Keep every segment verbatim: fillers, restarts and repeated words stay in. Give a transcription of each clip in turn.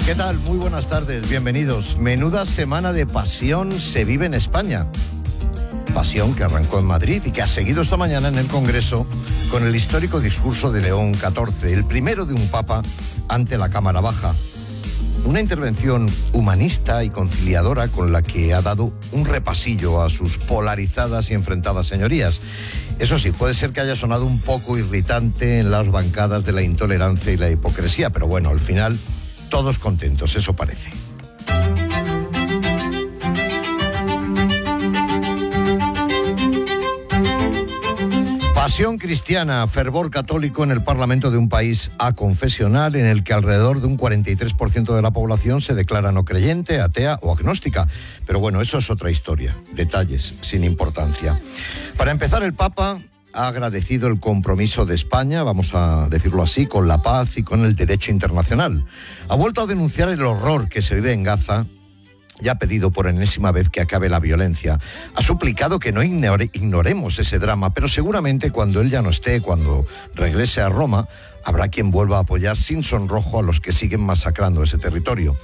¿Qué tal? Muy buenas tardes, bienvenidos. Menuda semana de pasión se vive en España. Pasión que arrancó en Madrid y que ha seguido esta mañana en el Congreso con el histórico discurso de León catorce, el primero de un papa ante la Cámara Baja. Una intervención humanista y conciliadora con la que ha dado un repasillo a sus polarizadas y enfrentadas señorías. Eso sí, puede ser que haya sonado un poco irritante en las bancadas de la intolerancia y la hipocresía, pero bueno, al final todos contentos, eso parece. Pasión cristiana, fervor católico en el Parlamento de un país aconfesional en el que alrededor de un cuarenta y tres por ciento de la población se declara no creyente, atea o agnóstica. Pero bueno, eso es otra historia, detalles sin importancia. Para empezar, el Papa ha agradecido el compromiso de España, vamos a decirlo así, con la paz y con el derecho internacional. Ha vuelto a denunciar el horror que se vive en Gaza y ha pedido por enésima vez que acabe la violencia. Ha suplicado que no ignore, ignoremos ese drama, pero seguramente cuando él ya no esté, cuando regrese a Roma, habrá quien vuelva a apoyar sin sonrojo a los que siguen masacrando ese territorio.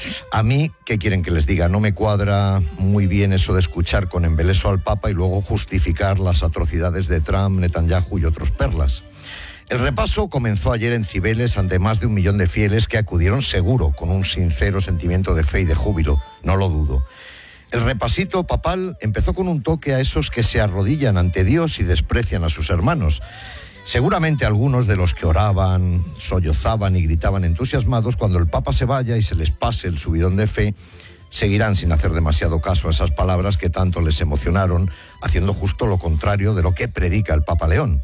A mí, ¿qué quieren que les diga? No me cuadra muy bien eso de escuchar con embeleso al Papa y luego justificar las atrocidades de Trump, Netanyahu y otros perlas. El repaso comenzó ayer en Cibeles ante más de un millón de fieles que acudieron seguro con un sincero sentimiento de fe y de júbilo, no lo dudo. El repasito papal empezó con un toque a esos que se arrodillan ante Dios y desprecian a sus hermanos. Seguramente algunos de los que oraban, sollozaban y gritaban entusiasmados, cuando el Papa se vaya y se les pase el subidón de fe, seguirán sin hacer demasiado caso a esas palabras que tanto les emocionaron, haciendo justo lo contrario de lo que predica el Papa León.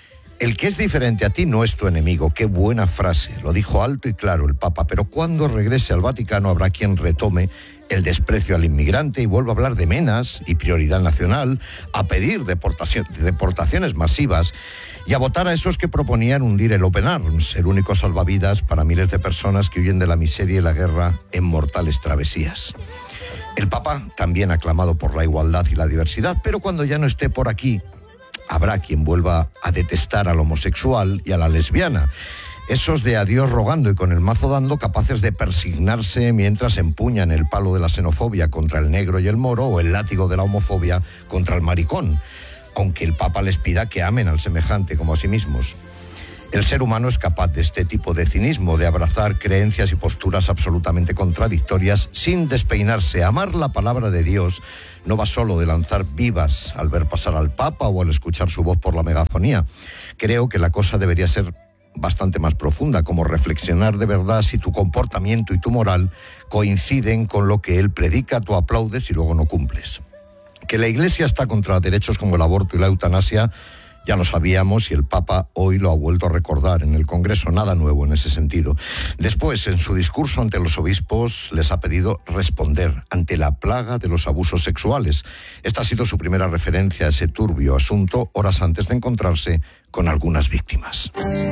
El que es diferente a ti no es tu enemigo. Qué buena frase, lo dijo alto y claro el Papa, pero cuando regrese al Vaticano habrá quien retome el desprecio al inmigrante y vuelva a hablar de menas y prioridad nacional, a pedir deportación, deportaciones masivas y a votar a esos que proponían hundir el Open Arms, el único salvavidas para miles de personas que huyen de la miseria y la guerra en mortales travesías. El Papa también ha clamado por la igualdad y la diversidad, pero cuando ya no esté por aquí, habrá quien vuelva a detestar al homosexual y a la lesbiana. Esos de a Dios rogando y con el mazo dando, capaces de persignarse mientras empuñan el palo de la xenofobia contra el negro y el moro o el látigo de la homofobia contra el maricón, aunque el Papa les pida que amen al semejante como a sí mismos. El ser humano es capaz de este tipo de cinismo, de abrazar creencias y posturas absolutamente contradictorias sin despeinarse. Amar la palabra de Dios no va solo de lanzar vivas al ver pasar al Papa o al escuchar su voz por la megafonía. Creo que la cosa debería ser bastante más profunda, como reflexionar de verdad si tu comportamiento y tu moral coinciden con lo que él predica, tú aplaudes y luego no cumples. Que la Iglesia está contra derechos como el aborto y la eutanasia ya lo sabíamos y el Papa hoy lo ha vuelto a recordar en el Congreso, nada nuevo en ese sentido. Después, en su discurso ante los obispos, les ha pedido responder ante la plaga de los abusos sexuales. Esta ha sido su primera referencia a ese turbio asunto horas antes de encontrarse con algunas víctimas.